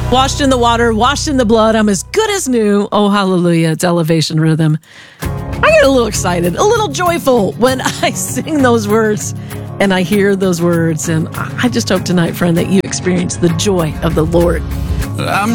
Washed in the water, washed in the blood. I'm as good as new. Oh, hallelujah. It's Elevation Rhythm. I get a little excited, a little joyful when I sing those words and I hear those words. And I just hope tonight, friend, that you experience the joy of the Lord. I'm